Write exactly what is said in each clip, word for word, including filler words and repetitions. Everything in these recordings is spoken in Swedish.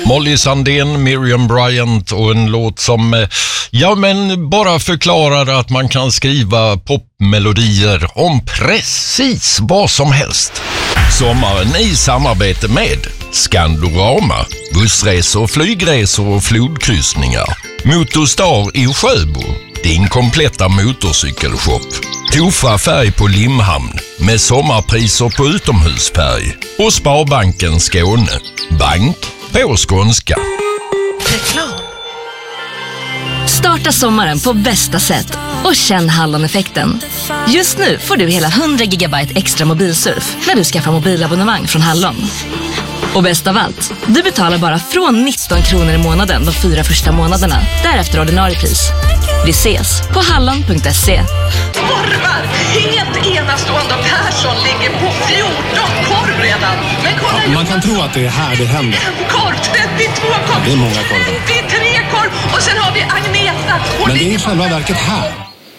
Molly Sandén, Miriam Bryant och en låt som ja men bara förklarar att man kan skriva popmelodier om precis vad som helst. Sommaren i samarbete med Skandorama, bussresor, flygresor och flodkryssningar. Motorstar i Sjöbo, din kompletta motorcykelshop. Tofa färg på Limhamn med sommarpriser på utomhusfärg. Och Sparbanken Skåne, bank på skånska. Reklam. Starta sommaren på bästa sätt och känn Hallon-effekten. Just nu får du hela hundra gigabyte extra mobilsurf när du skaffar mobilabonnemang från Hallon. Och bäst av allt, du betalar bara från nitton kronor i månaden de fyra första månaderna. Därefter ordinarie pris. Vi ses på hallon punkt se. Korvar! Helt enastående. Persson ligger på fjorton korv redan. Men kolla, ja, man kan tro att det är här det händer. En korv, trettiotvå korv. Ja, det är många korvar. trettiotre korv. Och sen har vi Agneta. Men det är i själva verket här.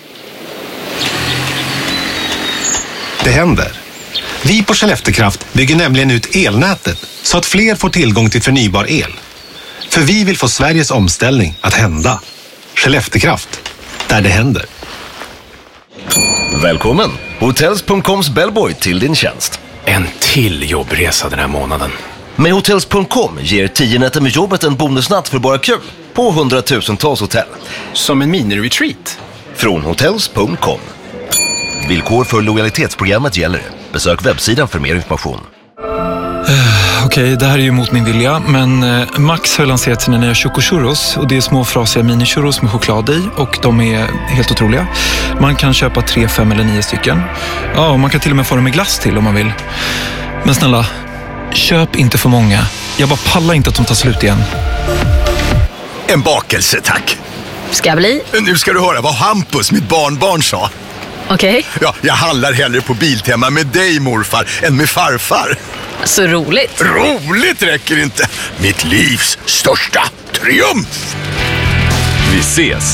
Det händer. Vi på Skelleftekraft bygger nämligen ut elnätet så att fler får tillgång till förnybar el. För vi vill få Sveriges omställning att hända. Skelleftekraft, där det händer. Välkommen! Hotels punkt coms bellboy till din tjänst. En till jobbresa den här månaden. Med Hotels punkt com ger tio nätter med jobbet en bonusnatt för bara kul på hundratusentals hotell. Som en mini-retreat. Från Hotels punkt com. Villkor för lojalitetsprogrammet gäller. Besök webbsidan för mer information. Uh, Okej, okay, det här är ju mot min vilja, men uh, Max har lanserat sina nya Choco Churros och det är små frasiga mini-churros med choklad i och de är helt otroliga. Man kan köpa tre, fem eller nio stycken. Ja, och man kan till och med få dem med glass till om man vill. Men snälla, köp inte för många. Jag bara pallar inte att de tar slut igen. En bakelse, tack. Ska bli? Nu ska du höra vad Hampus, mitt barnbarn, sa. Okej. Okay. Ja, jag handlar hellre på Biltema med dig, morfar, än med farfar. Så roligt. Roligt räcker inte. Mitt livs största triumf. Vi ses.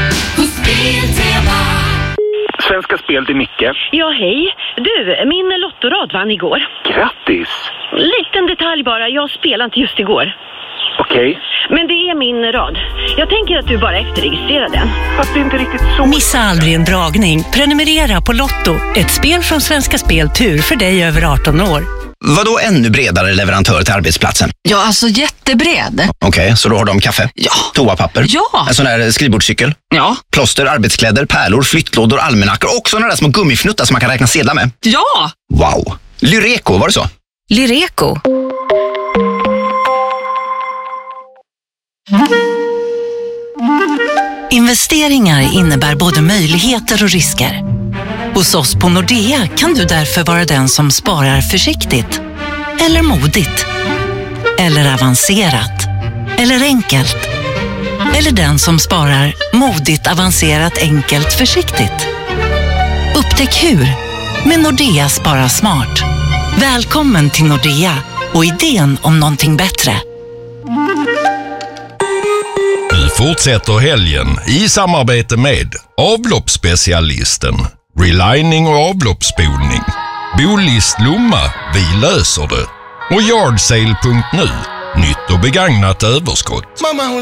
Svenska Spel till Micke. Ja, hej. Du, min lottorad vann igår. Grattis. Liten detalj bara, jag spelade inte just igår. Okej. Okay. Men det är min rad. Jag tänker att du bara efterregistrerar den. Fast det är inte riktigt så. Missa aldrig en dragning. Prenumerera på Lotto. Ett spel från Svenska Spel Tur för dig över arton år. Vad då ännu bredare leverantör till arbetsplatsen? Ja, alltså jättebred. Okej, okay, så då har de kaffe? Ja. Toapapper? Ja. En sån där skrivbordscykel? Ja. Plåster, arbetskläder, pärlor, flyttlådor, almanackor och såna där små gummifnuttar som man kan räkna sedlar med? Ja. Wow. Lyreco, var det så? Lyreco. Investeringar innebär både möjligheter och risker. Hos oss på Nordea kan du därför vara den som sparar försiktigt. Eller modigt. Eller avancerat. Eller enkelt. Eller den som sparar modigt, avancerat, enkelt, försiktigt. Upptäck hur med Nordea Spara Smart. Välkommen till Nordea och idén om någonting bättre. Vi fortsätter helgen i samarbete med avloppsspecialisten, relining och avloppsspolning, Bolist Lomma, vi löser det, och Yardsale punkt nu, nytt och begagnat överskott. Mamma,